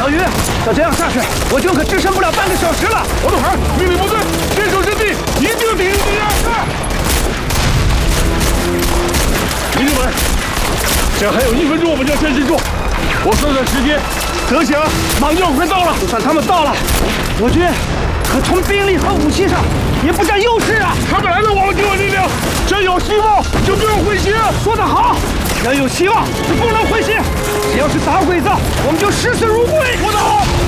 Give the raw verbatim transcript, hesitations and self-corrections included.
小鱼，照这样下去，我军可支撑不了半个小时了。 王东海，命令部队坚守阵地，一定挺住敌人。兄弟们，这还有一分钟，我们就要坚持住。我算算时间，德祥马上快到了。 就算他们到了，我军可从兵力和武器上也不占优势啊。 他们来了，我们就有力量。真有希望，就不用灰心。 说得好，人有希望就不能灰心。只要是打鬼子，我们就视死如归。 说得好。